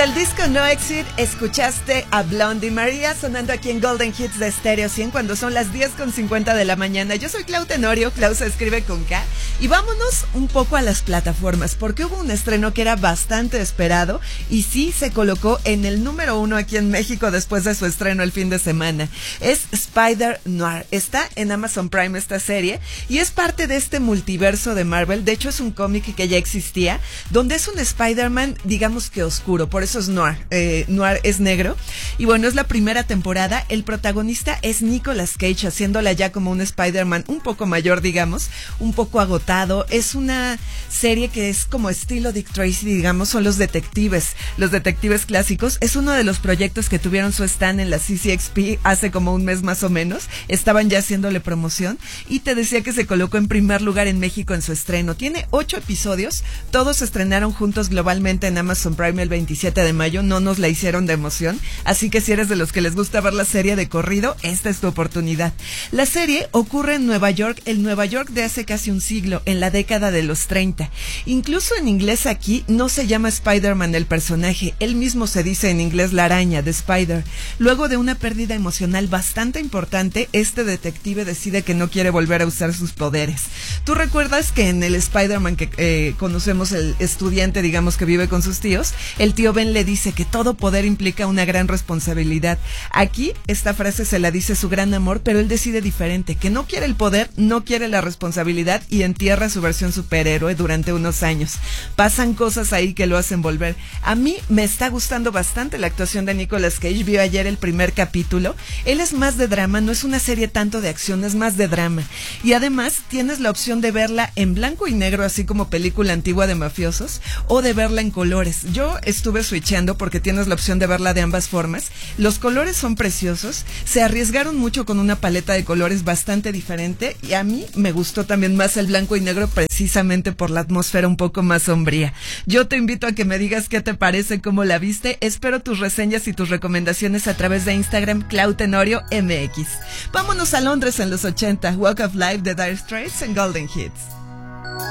Del disco No Exit escuchaste a Blondie María sonando aquí en Golden Hits de Stereo 100 cuando son las 10:50 de la mañana. Yo soy Clau Tenorio, Clau se escribe con K, y vámonos un poco a las plataformas porque hubo un estreno que era bastante esperado y sí se colocó en el número 1 aquí en México después de su estreno el fin de semana. Es Spider-Noir, está en Amazon Prime esta serie y es parte de este multiverso de Marvel. De hecho es un cómic que ya existía donde es un Spider-Man digamos que oscuro, por eso es Noir. Noir es negro y bueno, es la primera temporada. El protagonista es Nicolas Cage haciéndola ya como un Spider-Man un poco mayor, digamos, un poco agotado. Es una serie que es como estilo Dick Tracy, digamos, son los detectives clásicos. Es uno de los proyectos que tuvieron su stand en la CCXP hace como un mes más o menos. Estaban ya haciéndole promoción y te decía que se colocó en primer lugar en México en su estreno. Tiene 8 episodios, todos se estrenaron juntos globalmente en Amazon Prime el 27 de mayo, no nos la hicieron de emoción, así que si eres de los que les gusta ver la serie de corrido, esta es tu oportunidad. La serie ocurre en Nueva York, el Nueva York de hace casi un siglo, en la década de los 30. Incluso en inglés aquí no se llama Spider-Man el personaje, él mismo se dice en inglés la araña, The Spider. Luego de una pérdida emocional bastante importante, este detective decide que no quiere volver a usar sus poderes. ¿Tú recuerdas que en el Spider-Man que conocemos, el estudiante, digamos, que vive con sus tíos, el tío Ben le dice que todo poder implica una gran responsabilidad? Aquí esta frase se la dice su gran amor, pero él decide diferente, que no quiere el poder, no quiere la responsabilidad y entierra su versión superhéroe durante unos años. Pasan cosas ahí que lo hacen volver. A mí me está gustando bastante la actuación de Nicolas Cage, vi ayer el primer capítulo. Él es más de drama, no es una serie tanto de acción, es más de drama. Y además tienes la opción de verla en blanco y negro, así como película antigua de mafiosos, o de verla en colores. Yo estuve switchando porque tienes la opción de verla de ambas formas. Los colores son preciosos, se arriesgaron mucho con una paleta de colores bastante diferente y a mí me gustó también más el blanco y negro precisamente por la atmósfera un poco más sombría. Yo te invito a que me digas qué te parece, cómo la viste. Espero tus reseñas y tus recomendaciones a través de Instagram, Clau Tenorio MX. Vámonos a Londres en los 80, Walk of Life de Dire Straits en Golden Hits.